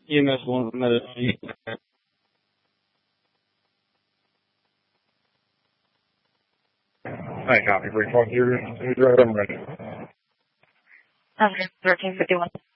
EMS 1 minute. Hi, copy. 312, you're right, I'm ready. Okay, 1351.